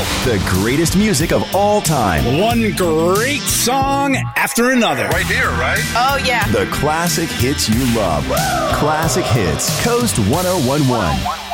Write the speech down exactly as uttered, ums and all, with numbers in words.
The greatest music of all time. One great song after another. Right here, right? Oh, yeah. The classic hits you love. Classic Hits, Coast one oh one one.